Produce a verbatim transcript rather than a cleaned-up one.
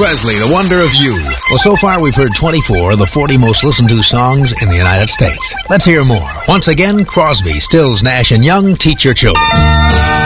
Presley, The Wonder of You. Well, so far we've heard twenty-four of the forty most listened to songs in the United States. Let's hear more. Once again, Crosby, Stills, Nash and Young, Teach Your Children.